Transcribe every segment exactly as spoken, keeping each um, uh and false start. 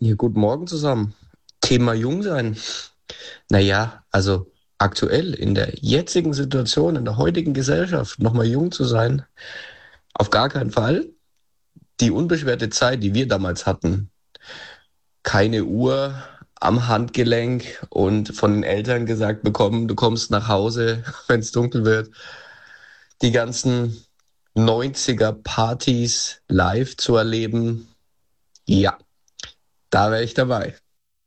Ja, guten Morgen zusammen. Thema jung sein. Naja, also aktuell in der jetzigen Situation, in der heutigen Gesellschaft, nochmal jung zu sein, auf gar keinen Fall. Die unbeschwerte Zeit, die wir damals hatten, keine Uhr am Handgelenk und von den Eltern gesagt bekommen, du kommst nach Hause, wenn es dunkel wird. Die ganzen neunziger Partys live zu erleben, ja, da wäre ich dabei.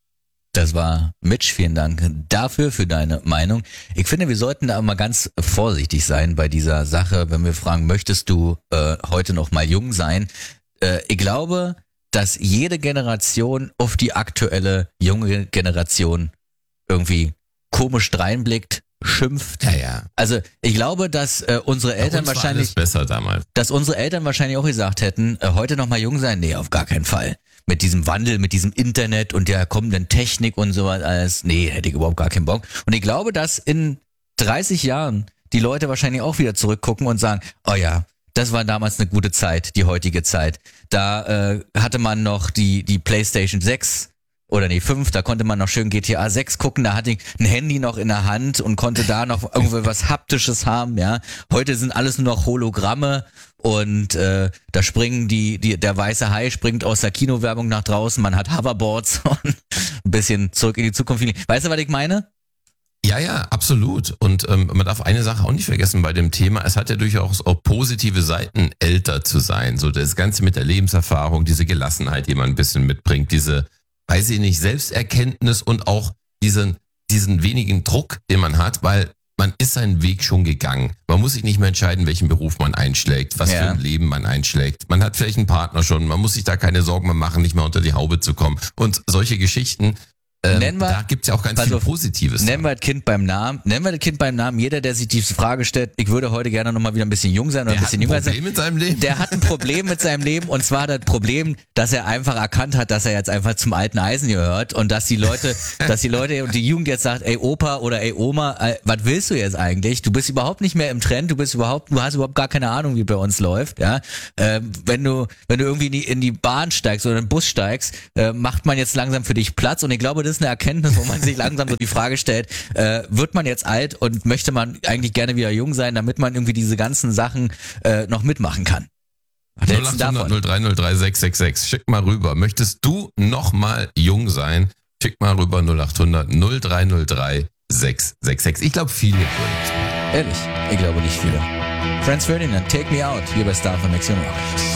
Das war Mitch, vielen Dank dafür, für deine Meinung. Ich finde, wir sollten da mal ganz vorsichtig sein bei dieser Sache, wenn wir fragen, möchtest du äh, heute noch mal jung sein? Äh, ich glaube, dass jede Generation auf die aktuelle junge Generation irgendwie komisch dreinblickt, schimpft. Ja, ja. Also ich glaube, dass äh, unsere Eltern Bei uns war wahrscheinlich alles besser damals. dass unsere Eltern wahrscheinlich auch gesagt hätten, äh, heute noch mal jung sein? Nee, auf gar keinen Fall. Mit diesem Wandel, mit diesem Internet und der kommenden Technik und sowas alles, nee, hätte ich überhaupt gar keinen Bock. Und ich glaube, dass in dreißig Jahren die Leute wahrscheinlich auch wieder zurückgucken und sagen, oh ja, das war damals eine gute Zeit, die heutige Zeit. Da äh, hatte man noch die die PlayStation sechs oder nee, fünf, da konnte man noch schön G T A sechs gucken, da hatte ich ein Handy noch in der Hand und konnte da noch irgendwie was Haptisches haben, ja. Heute sind alles nur noch Hologramme und äh, da springen die, die, der weiße Hai springt aus der Kinowerbung nach draußen, man hat Hoverboards und ein bisschen zurück in die Zukunft. Weißt du, was ich meine? Ja, ja, absolut. Und ähm, man darf eine Sache auch nicht vergessen bei dem Thema. Es hat ja durchaus auch positive Seiten, älter zu sein. So das Ganze mit der Lebenserfahrung, diese Gelassenheit, die man ein bisschen mitbringt, diese, weiß ich nicht, Selbsterkenntnis und auch diesen, diesen wenigen Druck, den man hat, weil man ist seinen Weg schon gegangen. Man muss sich nicht mehr entscheiden, welchen Beruf man einschlägt, was Ja. für ein Leben man einschlägt. Man hat vielleicht einen Partner schon, man muss sich da keine Sorgen mehr machen, nicht mehr unter die Haube zu kommen. Und solche Geschichten, ähm, Nennen wir- da gibt's ja auch ganz Pass viel auf, Positives. Nennen wir das Kind beim Namen. Nennen wir das Kind beim Namen. Jeder, der sich diese Frage stellt, ich würde heute gerne noch mal wieder ein bisschen jung sein oder Der ein hat bisschen ein jünger sein. Problem mit seinem Leben. Der hat ein Problem mit seinem Leben und zwar das Problem, dass er einfach erkannt hat, dass er jetzt einfach zum alten Eisen gehört und dass die Leute, dass die Leute und die Jugend jetzt sagt, ey Opa oder ey Oma, äh, was willst du jetzt eigentlich? Du bist überhaupt nicht mehr im Trend, du bist überhaupt, du hast überhaupt gar keine Ahnung, wie bei uns läuft, ja. Ähm, wenn du, wenn du irgendwie in die, in die Bahn steigst oder in den Bus steigst, äh, macht man jetzt langsam für dich Platz und ich glaube, das ist eine Erkenntnis, wo man sich langsam so die Frage stellt, äh, wird man jetzt alt und möchte man eigentlich gerne wieder jung sein, damit man irgendwie diese ganzen Sachen äh, noch mitmachen kann? Was hältst du davon? null acht hundert null drei null drei sechs sechs sechs. Schick mal rüber. Möchtest du noch mal jung sein? Schick mal rüber null acht hundert null drei null drei sechs sechs sechs. Ich glaube viele übrigens. Ehrlich, ich glaube nicht viele. Franz Ferdinand, Take Me Out, hier bei Star von Max Jung.